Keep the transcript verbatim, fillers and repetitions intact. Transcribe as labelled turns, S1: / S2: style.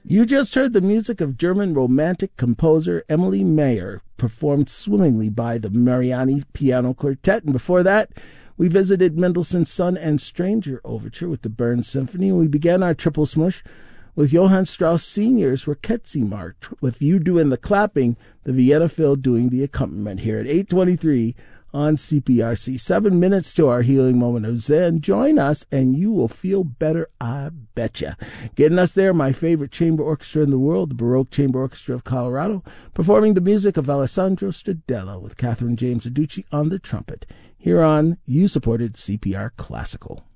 S1: You just heard the music of German romantic composer Emily Mayer, performed swimmingly by the Mariani Piano Quartet. And before that, we visited Mendelssohn's Son and Stranger Overture with the Bern Symphony. And we began our triple smush with Johann Strauss Senior's Riquezzi March, with You Doing the Clapping, the Vienna Phil doing the accompaniment here at eight twenty-three on C P R C. Seven minutes to our healing moment of Zen. Join us and you will feel better, I betcha. Getting us there, my favorite chamber orchestra in the world, the Baroque Chamber Orchestra of Colorado, performing the music of Alessandro Stradella with Catherine James Adducci on the trumpet. Here on You Supported C P R Classical.